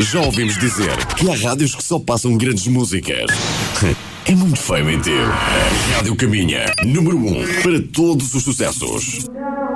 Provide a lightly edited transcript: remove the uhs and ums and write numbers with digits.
Já ouvimos dizer que há rádios que só passam grandes músicas. É muito feio em teu. A Rádio Caminha, número 1 para todos os sucessos.